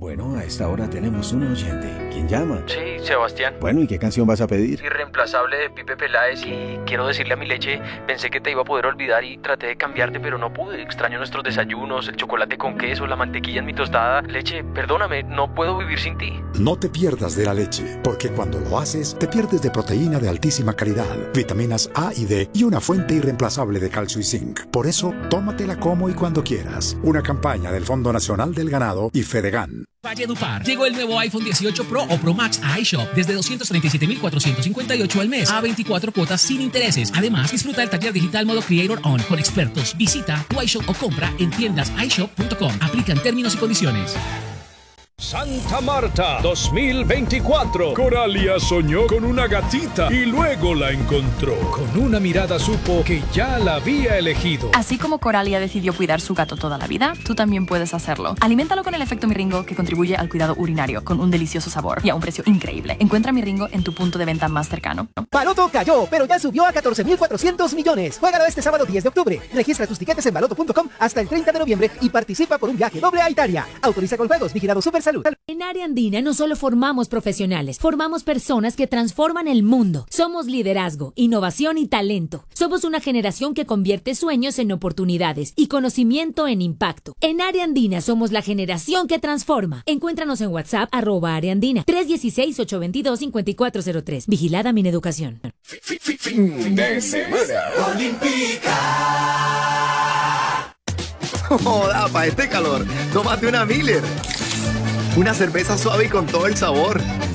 Bueno, a esta hora tenemos un oyente. ¿Quién llama? Sí, Sebastián. Bueno, ¿y qué canción vas a pedir? Irreemplazable de Pipe Peláez. Y quiero decirle a mi leche, pensé que te iba a poder olvidar y traté de cambiarte, pero no pude. Extraño nuestros desayunos, el chocolate con queso, la mantequilla en mi tostada. Leche, perdóname, no puedo vivir sin ti. No te pierdas de la leche, porque cuando lo haces, te pierdes de proteína de altísima calidad, vitaminas A y D y una fuente irreemplazable de calcio y zinc. Por eso, tómatela como y cuando quieras. Una campaña del Fondo Nacional del Ganado y Fedegan. Valledupar. Llegó el nuevo iPhone 18 Pro o Pro Max a iShop desde 237.458 al mes a 24 cuotas sin intereses. Además, disfruta el taller digital modo Creator On con expertos. Visita tu iShop o compra en tiendas iShop.com. Aplican términos y condiciones. Santa Marta 2024. Coralia soñó con una gatita y luego la encontró. Con una mirada supo que ya la había elegido. Así como Coralia decidió cuidar su gato toda la vida, tú también puedes hacerlo. Aliméntalo con el efecto Miringo, que contribuye al cuidado urinario, con un delicioso sabor y a un precio increíble. Encuentra Miringo en tu punto de venta más cercano. Baloto cayó, pero ya subió a 14.400 millones. Juégalo este sábado 10 de octubre. Registra tus tiquetes en baloto.com hasta el 30 de noviembre y participa por un viaje doble a Italia. Autoriza con juegos, vigilado Supersalud. En Área Andina no solo formamos profesionales, formamos personas que transforman el mundo. Somos liderazgo, innovación y talento. Somos una generación que convierte sueños en oportunidades y conocimiento en impacto. En Área Andina somos la generación que transforma. Encuéntranos en WhatsApp @areandina 316-822-5403. Vigilada Mineducación. Fin de semana olímpica. Joda, para este calor, tómate una Miller. Una cerveza suave y con todo el sabor.